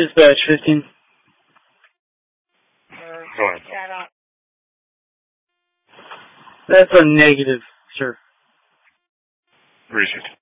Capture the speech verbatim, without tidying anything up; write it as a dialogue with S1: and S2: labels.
S1: Dispatch fifteen.
S2: Go ahead.
S3: Yeah, I don't.
S1: That's a negative, sir.
S2: Appreciate it.